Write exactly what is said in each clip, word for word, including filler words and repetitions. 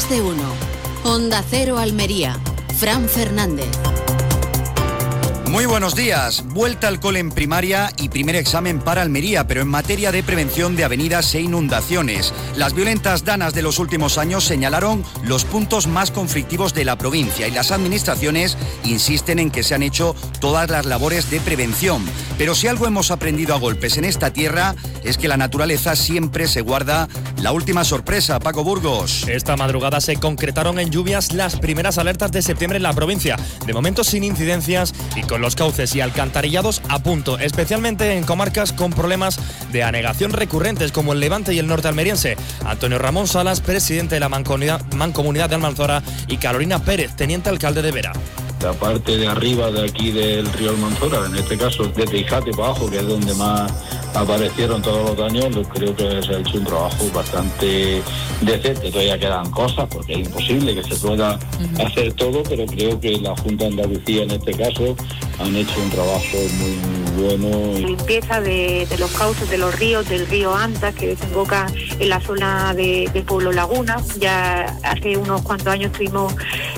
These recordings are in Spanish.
Más de uno. Onda Cero Almería. Fran Fernández. Muy buenos días. Vuelta al cole en primaria y primer examen para Almería, pero en materia de prevención de avenidas e inundaciones. Las violentas danas de los últimos años señalaron los puntos más conflictivos de la provincia y las administraciones insisten en que se han hecho todas las labores de prevención. Pero si algo hemos aprendido a golpes en esta tierra es que la naturaleza siempre se guarda la última sorpresa. Paco Burgos. Esta madrugada se concretaron en lluvias las primeras alertas de septiembre en la provincia. De momento sin incidencias y con los cauces y alcantarillados a punto, especialmente en comarcas con problemas de anegación recurrentes como el Levante y el norte almeriense. Antonio Ramón Salas, presidente de la Mancomunidad, Mancomunidad de Almanzora, y Carolina Pérez, teniente alcalde de Vera. La parte de arriba de aquí del río Almanzora, en este caso de Tejate para abajo, que es donde más aparecieron todos los daños, creo que se ha hecho un trabajo bastante decente. Todavía quedan cosas porque es imposible que se pueda uh-huh. hacer todo, pero creo que la Junta de Andalucía en este caso han hecho un trabajo muy bueno. Limpieza de, de los cauces de los ríos, del río Anta, que desemboca en la zona de, de Pueblo Laguna. Ya hace unos cuantos años tuvimos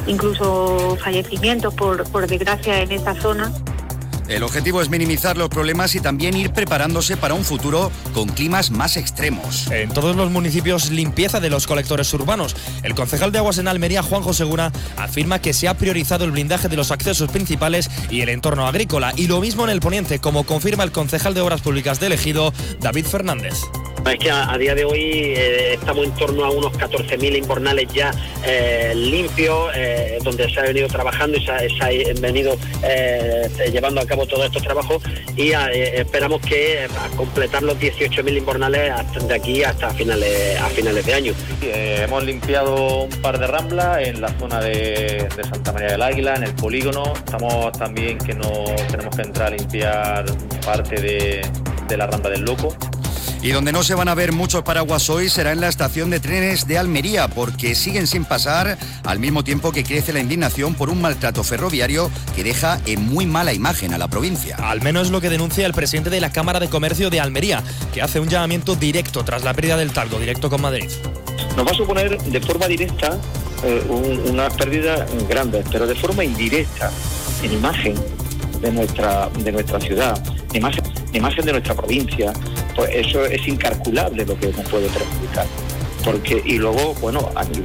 incluso fallecimientos por, por desgracia en esa zona. El objetivo es minimizar los problemas y también ir preparándose para un futuro con climas más extremos. En todos los municipios, limpieza de los colectores urbanos. El concejal de Aguas en Almería, Juanjo Segura, afirma que se ha priorizado el blindaje de los accesos principales y el entorno agrícola. Y lo mismo en el poniente, como confirma el concejal de Obras Públicas del Ejido, David Fernández. Es que a, a día de hoy eh, estamos en torno a unos catorce mil invernales ya eh, limpios, eh, donde se ha venido trabajando y se ha, se ha venido eh, llevando a cabo todos estos trabajos y eh, esperamos que eh, a completar los dieciocho mil invernales hasta de aquí hasta finales, a finales de año. Eh, hemos limpiado un par de ramblas en la zona de, de Santa María del Águila, en el polígono. Estamos también que no tenemos que entrar a limpiar parte de, de la Rambla del Loco. Y donde no se van a ver muchos paraguas hoy será en la estación de trenes de Almería, porque siguen sin pasar, al mismo tiempo que crece la indignación por un maltrato ferroviario que deja en muy mala imagen a la provincia. Al menos lo que denuncia el presidente de la Cámara de Comercio de Almería, que hace un llamamiento directo tras la pérdida del Talgo, directo con Madrid. Nos va a suponer de forma directa eh, un, unas pérdidas grandes, pero de forma indirecta, en imagen de nuestra, de nuestra ciudad, en imagen, en imagen de nuestra provincia. Pues eso es incalculable lo que nos puede perjudicar. Porque, y luego, bueno, a nivel